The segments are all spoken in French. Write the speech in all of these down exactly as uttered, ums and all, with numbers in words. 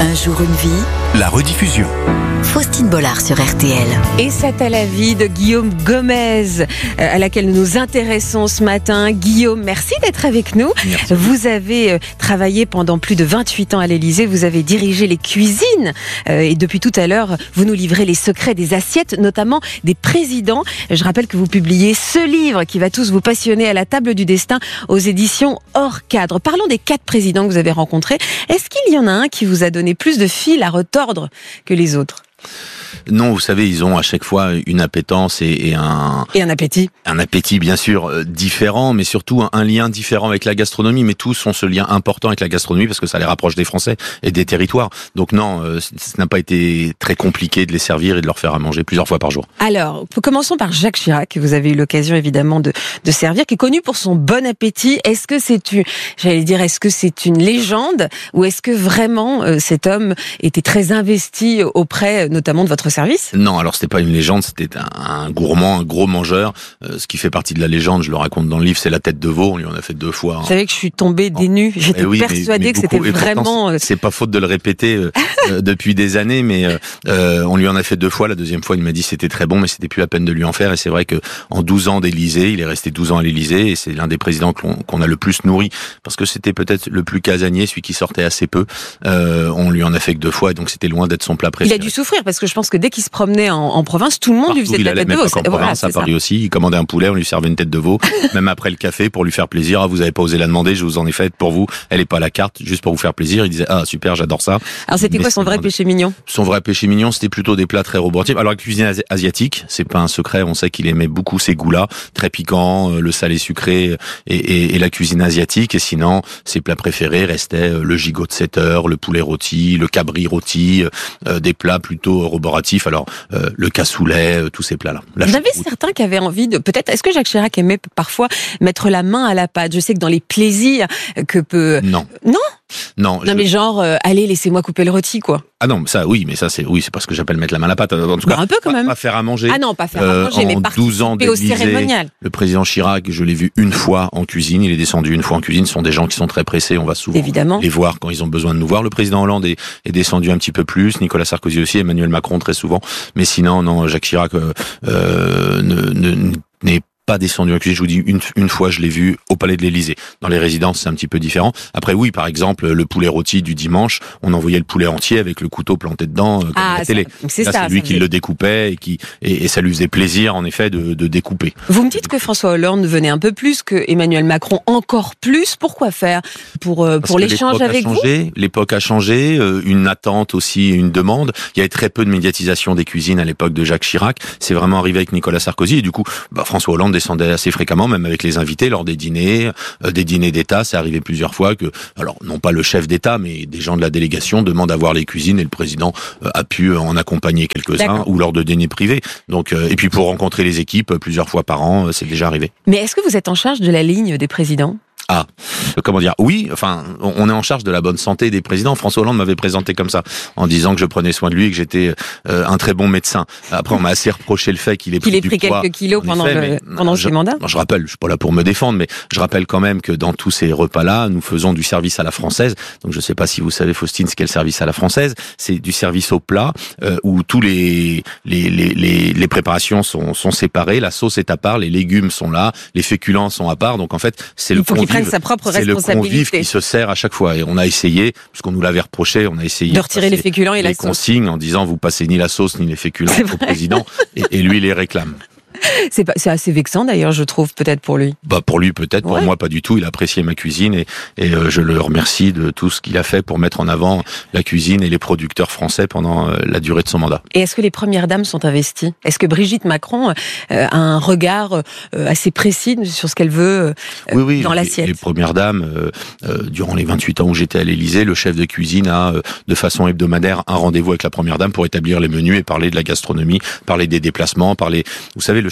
Un jour une vie, la rediffusion. Faustine Bollard sur R T L. Et c'est à la vie de Guillaume Gomez euh, à laquelle nous nous intéressons ce matin. Guillaume, merci d'être avec nous. Merci. Vous avez euh, travaillé pendant plus de vingt-huit ans à l'Élysée, vous avez dirigé les cuisines euh, et depuis tout à l'heure, vous nous livrez les secrets des assiettes, notamment des présidents. Je rappelle que vous publiez ce livre qui va tous vous passionner, À la table du destin, aux éditions Hors Cadre. Parlons des quatre présidents que vous avez rencontrés. Est-ce qu'il y en a un qui vous a donné plus de fil à retordre que les autres ? Non, vous savez, ils ont à chaque fois une appétence et, et un... Et un appétit. Un appétit, bien sûr, euh, différent, mais surtout un, un lien différent avec la gastronomie. Mais tous ont ce lien important avec la gastronomie parce que ça les rapproche des Français et des territoires. Donc non, euh, ce n'a pas été très compliqué de les servir et de leur faire à manger plusieurs fois par jour. Alors, commençons par Jacques Chirac, que vous avez eu l'occasion évidemment de, de servir, qui est connu pour son bon appétit. Est-ce que c'est une, j'allais dire, est-ce que c'est une légende ou est-ce que vraiment euh, cet homme était très investi auprès notamment de votre service ? Non, alors c'était pas une légende, c'était un, un gourmand, un gros mangeur. Euh, ce qui fait partie de la légende, je le raconte dans le livre, c'est la tête de veau. On lui en a fait deux fois. Vous savez que je suis tombée des nues. J'étais eh oui, persuadée mais, mais que c'était beaucoup, vraiment. Pourtant, c'est pas faute de le répéter euh, euh, depuis des années, mais euh, euh, on lui en a fait deux fois. La deuxième fois, il m'a dit que c'était très bon, mais c'était plus la peine de lui en faire. Et c'est vrai que en douze ans d'Élysée, il est resté douze ans à l'Élysée, et c'est l'un des présidents qu'on, qu'on a le plus nourri parce que c'était peut-être le plus casanier, celui qui sortait assez peu. Euh, on lui en a fait que deux fois, et donc c'était loin d'être son plat préféré. Il a dû souffrir parce que je pense que dès qu'il se promenait en, en province, tout le monde Partout, lui faisait de il la allait, tête de même veau. pas qu'en Voilà, province, à c'est Paris ça. aussi, il commandait un poulet, on lui servait une tête de veau, même après le café pour lui faire plaisir. Ah, vous avez pas osé la demander, je vous en ai faite pour vous. Elle est pas à la carte, juste pour vous faire plaisir. Il disait ah super, j'adore ça. Alors c'était Mais quoi son vrai demandé. péché mignon ? Son vrai péché mignon, c'était plutôt des plats très roboratifs. Alors la cuisine asi- asiatique, c'est pas un secret, on sait qu'il aimait beaucoup ces goûts-là, très piquants, euh, le salé sucré et, et, et la cuisine asiatique. Et sinon, ses plats préférés restaient euh, le gigot de sept heures, le poulet rôti, le cabri rôti, euh, des plats plutôt roboratifs. Alors euh, le cassoulet, euh, tous ces plats-là. La Vous avez choucroute. certains qui avaient envie de... Peut-être, est-ce que Jacques Chirac aimait parfois mettre la main à la pâte ? Je sais que dans les plaisirs que peut... Non. Non Non, Non je- mais genre, euh, allez, laissez-moi couper le rôti, quoi. Ah non, ça oui, mais ça c'est oui, c'est pas ce que j'appelle mettre la main à la pâte. En tout Bah, cas, un peu quand pas, même. pas faire à manger. Ah non, pas faire Euh, à manger, mais en douze ans participer au d'Élysée, cérémonial. Le président Chirac, je l'ai vu une fois en cuisine. Il est descendu une fois en cuisine. Ce sont des gens qui sont très pressés. On va souvent Évidemment. les voir quand ils ont besoin de nous voir. Le président Hollande est, est descendu un petit peu plus. Nicolas Sarkozy aussi. Emmanuel Macron très souvent. Mais sinon, non, Jacques Chirac euh, euh, ne, ne, n'est pas descendu en cuisine. Je vous dis, une, une fois, je l'ai vu au Palais de l'Élysée. Dans les résidences, c'est un petit peu différent. Après, oui, par exemple, le poulet rôti du dimanche, on envoyait le poulet entier avec le couteau planté dedans, euh, comme Ah, à la ça- télé. c'est Là, ça, c'est lui ça qui faisait- le découpait et qui et, et ça lui faisait plaisir, en effet, de, de découper. Vous me dites que François Hollande venait un peu plus, que Emmanuel Macron encore plus. Pourquoi faire ? Pour, euh, Parce pour que l'échange l'époque a avec vous ? changé, l'époque a changé, euh, une attente aussi, une demande. Il y avait très peu de médiatisation des cuisines à l'époque de Jacques Chirac. C'est vraiment arrivé avec Nicolas Sarkozy et du coup, bah, François Hollande descendait assez fréquemment, même avec les invités lors des dîners, euh, des dîners d'État. C'est arrivé plusieurs fois que, alors non pas le chef d'État, mais des gens de la délégation demandent à voir les cuisines et le président euh, a pu en accompagner quelques-uns D'accord. ou lors de dîners privés. Donc, euh, et puis pour rencontrer les équipes euh, plusieurs fois par an, euh, c'est déjà arrivé. Mais est-ce que vous êtes en charge de la ligne des présidents ? Ah, euh, comment dire ? Oui, enfin, on on est en charge de la bonne santé des présidents. François Hollande m'avait présenté comme ça, en disant que je prenais soin de lui et que j'étais euh, un très bon médecin. Après, on m'a assez reproché le fait qu'il ait Qu'il pris ait du pris poids, quelques kilos en pendant, effet, le, mais, pendant je, ses mandats ? non, je rappelle, je suis pas là pour me défendre, mais je rappelle quand même que dans tous ces repas-là, nous faisons du service à la française. Donc, je sais pas si vous savez, Faustine, ce qu'est le service à la française. C'est du service au plat euh, où tous les les, les les les préparations sont sont séparées. La sauce est à part, les légumes sont là, les féculents sont à part. Donc, en fait, c'est Il le faut qu'il convive. prenne sa propre C'est le convive responsabilité. qui se sert à chaque fois. Et on a essayé, parce qu'on nous l'avait reproché, on a essayé De retirer les passer féculents et la les sauce. consignes en disant vous passez ni la sauce ni les féculents C'est au vrai. président. Et, et lui, il les réclame. C'est, pas, c'est assez vexant d'ailleurs, je trouve, peut-être pour lui. Bah pour lui peut-être, pour Ouais. moi pas du tout. Il a apprécié ma cuisine et, et euh, je le remercie de tout ce qu'il a fait pour mettre en avant la cuisine et les producteurs français pendant euh, la durée de son mandat. Et est-ce que les premières dames sont investies ? Est-ce que Brigitte Macron euh, a un regard euh, assez précis sur ce qu'elle veut euh, Oui, oui. dans les, l'assiette ? les premières dames, euh, euh, durant les vingt-huit ans où j'étais à l'Élysée, le chef de cuisine a euh, de façon hebdomadaire un rendez-vous avec la première dame pour établir les menus et parler de la gastronomie, parler des déplacements, parler. Vous savez, le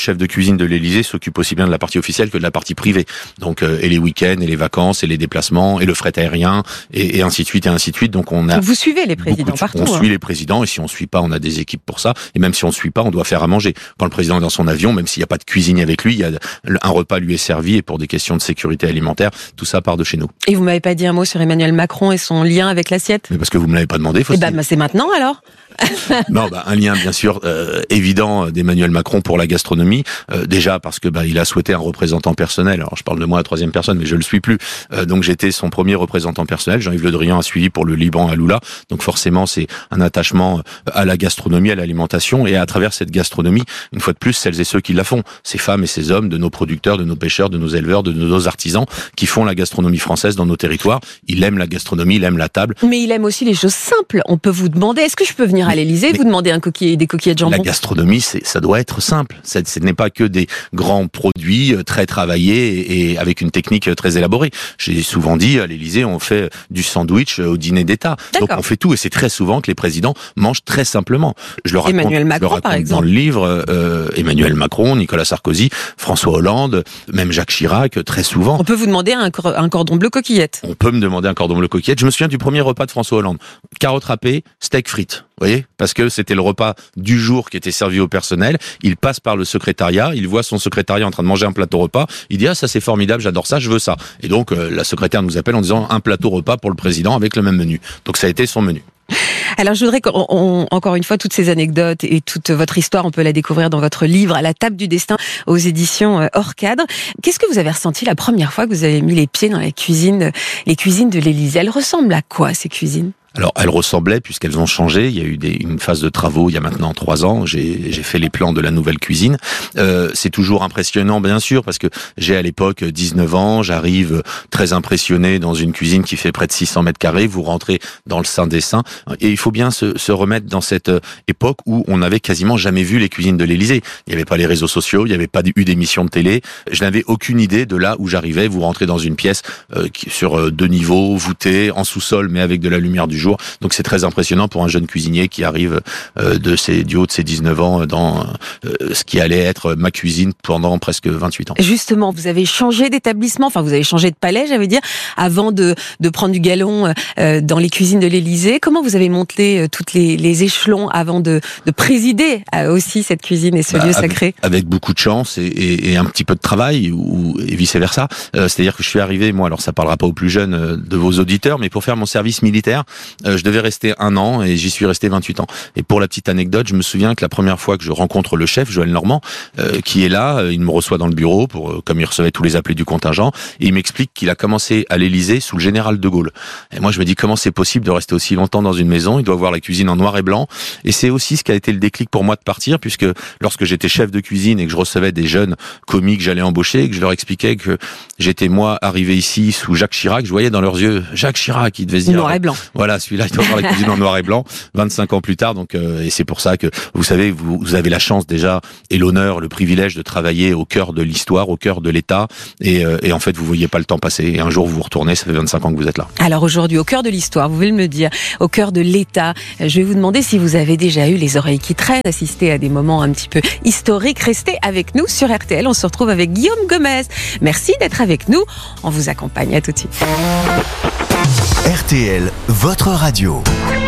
chef de cuisine de l'Élysée s'occupe aussi bien de la partie officielle que de la partie privée. Donc, euh, et les week-ends, et les vacances, et les déplacements, et le fret aérien, et, et ainsi de suite, et ainsi de suite. Donc, on a. Vous suivez les présidents de, partout. On hein. suit les présidents, et si on suit pas, on a des équipes pour ça. Et même si on suit pas, on doit faire à manger. Quand le président est dans son avion, même s'il n'y a pas de cuisinier avec lui, il y a un repas lui est servi, et pour des questions de sécurité alimentaire, tout ça part de chez nous. Et vous m'avez pas dit un mot sur Emmanuel Macron et son lien avec l'assiette? Mais parce que vous me l'avez pas demandé, faut Eh ben, bah, c'est maintenant alors. Non, bah, un lien bien sûr euh, évident d'Emmanuel Macron pour la gastronomie. Euh, déjà parce que bah, il a souhaité un représentant personnel. Alors je parle de moi à la troisième personne, mais je le suis plus. Euh, donc j'étais son premier représentant personnel. Jean-Yves Le Drian a suivi pour le Liban à Lula. Donc forcément c'est un attachement à la gastronomie, à l'alimentation, et à travers cette gastronomie, une fois de plus, celles et ceux qui la font, ces femmes et ces hommes, de nos producteurs, de nos pêcheurs, de nos éleveurs, de nos artisans, qui font la gastronomie française dans nos territoires. Il aime la gastronomie, il aime la table. Mais il aime aussi les choses simples. On peut vous demander, est-ce que je peux venir à l'Élysée et vous demander un coquille, des coquillettes de jambon? La gastronomie, c'est, ça doit être simple. C'est, ce n'est pas que des grands produits très travaillés et, et avec une technique très élaborée. J'ai souvent dit, à l'Élysée, on fait du sandwich au dîner d'État. D'accord. Donc on fait tout, et c'est très souvent que les présidents mangent très simplement. Je le raconte, Emmanuel Macron, je le raconte par exemple. dans le livre, euh, Emmanuel Macron, Nicolas Sarkozy, François Hollande, même Jacques Chirac, très souvent. On peut vous demander un, cor- un cordon bleu coquillette. On peut me demander un cordon bleu coquillette. Je me souviens du premier repas de François Hollande. Carottes râpées, steak frites. Vous voyez? Parce que c'était le repas du jour qui était servi au personnel. Il passe par le secrétariat, il voit son secrétariat en train de manger un plateau repas. Il dit, ah, ça c'est formidable, j'adore ça, je veux ça. Et donc, euh, la secrétaire nous appelle en disant un plateau repas pour le président avec le même menu. Donc ça a été son menu. Alors je voudrais qu'on, on, encore une fois, toutes ces anecdotes et toute votre histoire, on peut la découvrir dans votre livre, À la table du destin, aux éditions Hors Cadre. Qu'est-ce que vous avez ressenti la première fois que vous avez mis les pieds dans la cuisine, les cuisines de l'Élysée? Elles ressemblent à quoi, ces cuisines? Alors, elles ressemblaient, puisqu'elles ont changé. Il y a eu des, une phase de travaux il y a maintenant trois ans. J'ai, j'ai fait les plans de la nouvelle cuisine. Euh, c'est toujours impressionnant, bien sûr, parce que j'ai à l'époque dix-neuf ans. J'arrive très impressionné dans une cuisine qui fait près de six cents mètres carrés. Vous rentrez dans le sein des saints. Et il faut bien se, se remettre dans cette époque où on n'avait quasiment jamais vu les cuisines de l'Élysée. Il n'y avait pas les réseaux sociaux, il n'y avait pas eu d'émissions de télé. Je n'avais aucune idée de là où j'arrivais. Vous rentrez dans une pièce euh, qui, sur deux niveaux, voûtée, en sous-sol, mais avec de la lumière du jour. Donc c'est très impressionnant pour un jeune cuisinier qui arrive euh, de ses, du haut de ses dix-neuf ans dans euh, ce qui allait être ma cuisine pendant presque vingt-huit ans. Justement, vous avez changé d'établissement, enfin vous avez changé de palais, j'allais dire, avant de, de prendre du galon euh, dans les cuisines de l'Élysée. Comment vous avez monté euh, toutes les, les échelons avant de, de présider euh, aussi cette cuisine et ce bah, lieu avec, sacré? Avec beaucoup de chance et, et, et un petit peu de travail, ou, et vice-versa. Euh, c'est-à-dire que je suis arrivé, moi, alors ça parlera pas aux plus jeunes euh, de vos auditeurs, mais pour faire mon service militaire, Euh, je devais rester un an et j'y suis resté vingt-huit ans. Et pour la petite anecdote, je me souviens que la première fois que je rencontre le chef, Joël Normand, euh, qui est là, euh, il me reçoit dans le bureau, pour, euh, comme il recevait tous les appelés du contingent, et il m'explique qu'il a commencé à l'Élysée sous le général de Gaulle. Et moi je me dis, comment c'est possible de rester aussi longtemps dans une maison? Il doit voir la cuisine en noir et blanc. Et c'est aussi ce qui a été le déclic pour moi de partir, puisque lorsque j'étais chef de cuisine et que je recevais des jeunes commis que j'allais embaucher, et que je leur expliquais que j'étais moi arrivé ici sous Jacques Chirac, je voyais dans leurs yeux Jacques Chirac, ils devaient se dire... Noir et blanc. Voilà, celui-là, il doit voir la cuisine en noir et blanc, vingt-cinq ans plus tard. Donc, euh, et c'est pour ça que, vous savez, vous, vous avez la chance déjà, et l'honneur, le privilège de travailler au cœur de l'histoire, au cœur de l'État. Et, euh, et en fait, vous voyez pas le temps passer. Et un jour, vous vous retournez, ça fait vingt-cinq ans que vous êtes là. Alors aujourd'hui, au cœur de l'histoire, vous pouvez me le dire, au cœur de l'État, je vais vous demander si vous avez déjà eu les oreilles qui traînent, assisté à des moments un petit peu historiques. Restez avec nous sur R T L. On se retrouve avec Guillaume Gomez. Merci d'être avec nous. On vous accompagne. À tout de suite. R T L, votre radio.